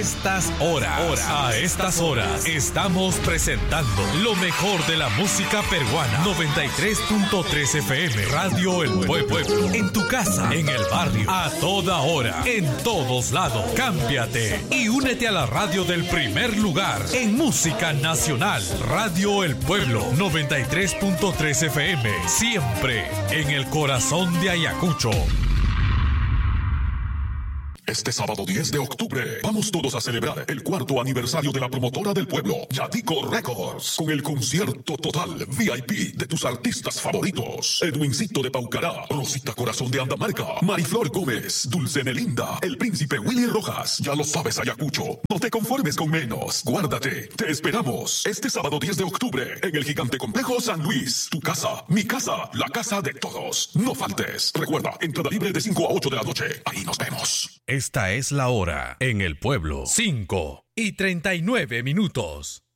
estas horas estamos presentando lo mejor de la música peruana. 93.3 FM, Radio El Pueblo. En tu casa, en el barrio, a toda hora, en todos lados. Cámbiate y únete a la radio del primer lugar en música nacional. Radio El Pueblo, 93.3 FM, siempre en el corazón de Ayacucho. Este sábado 10 de octubre vamos todos a celebrar el 4º aniversario de la promotora del pueblo, Yatico Records, con el concierto total VIP de tus artistas favoritos: Edwincito de Paucará, Rosita Corazón de Andamarca, Mariflor Gómez, Dulce Nelinda, el Príncipe Willy Rojas. Ya lo sabes, Ayacucho, no te conformes con menos. Guárdate, te esperamos este sábado 10 de octubre en el Gigante Complejo San Luis. Tu casa, mi casa, la casa de todos. No faltes. Recuerda, entrada libre de 5 a 8 de la noche. Ahí nos vemos. Esta es la hora en el pueblo. 5:39.